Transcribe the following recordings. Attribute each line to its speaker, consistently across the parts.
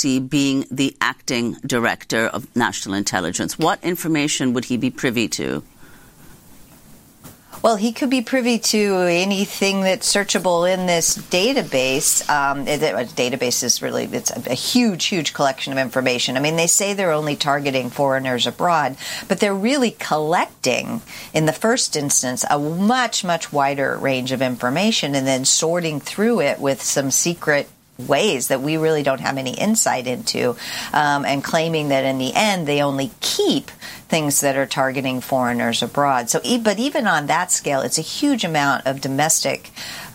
Speaker 1: Pulte being the acting director of national intelligence? What information would he be privy to?
Speaker 2: Well, he could be privy to anything that's searchable in this database. A database is really, it's a huge, huge collection of information. I mean, they say they're only targeting foreigners abroad, but they're really collecting, in the first instance, a much, much wider range of information and then sorting through it with some secret ways that we really don't have any insight into, and claiming that in the end they only keep things that are targeting foreigners abroad. So, but even on that scale, it's a huge amount of domestic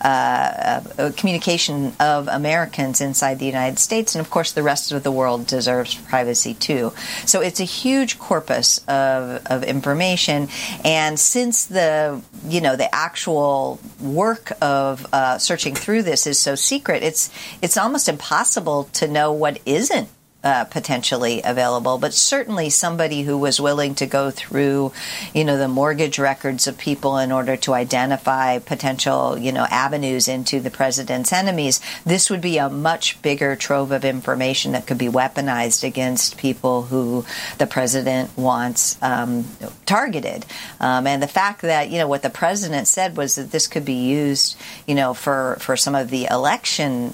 Speaker 2: communication of Americans inside the United States, and of course the rest of the world deserves privacy too. So it's a huge corpus of information, and since the actual work of searching through this is so secret, it's almost impossible to know what isn't potentially available, but certainly somebody who was willing to go through, the mortgage records of people in order to identify potential, avenues into the president's enemies, this would be a much bigger trove of information that could be weaponized against people who the president wants targeted. And the fact that, what the president said was that this could be used, for some of the election,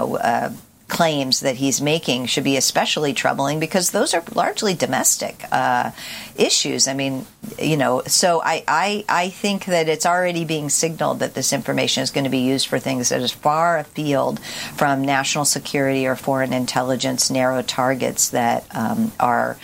Speaker 2: claims that he's making should be especially troubling because those are largely domestic issues. I mean, so I think that it's already being signaled that this information is going to be used for things that is far afield from national security or foreign intelligence narrow targets that are,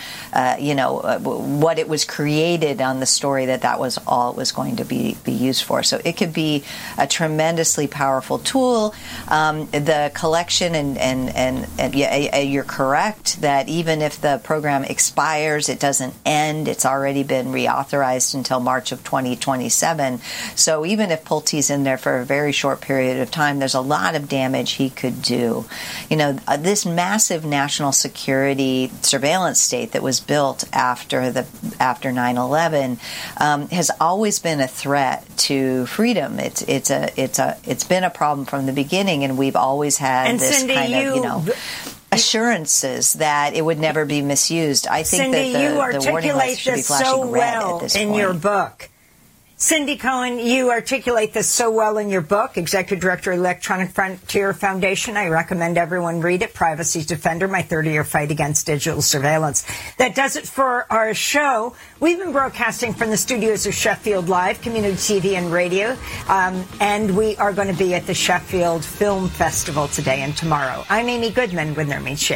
Speaker 2: what it was created on the story that was all it was going to be used for. So it could be a tremendously powerful tool. The collection and you're correct that even if the program expires, it doesn't end. It's already been reauthorized until March of 2027. So even if Pulte's in there for a very short period of time, there's a lot of damage he could do. This massive national security surveillance state that was built after 9/11 has always been a threat to freedom. It's been a problem from the beginning, and we've always had this
Speaker 3: Cindy,
Speaker 2: kind of assurances that it would never be misused. I think
Speaker 3: Cindy,
Speaker 2: that the warning lights should be flashing red at this point.
Speaker 3: In your book. Cindy Cohen, you articulate this so well in your book, Executive Director of Electronic Frontier Foundation. I recommend everyone read it, Privacy's Defender, My 30-Year Fight Against Digital Surveillance. That does it for our show. We've been broadcasting from the studios of Sheffield Live, Community TV and Radio, and we are going to be at the Sheffield Film Festival today and tomorrow. I'm Amy Goodman with Nermeen Shaikh.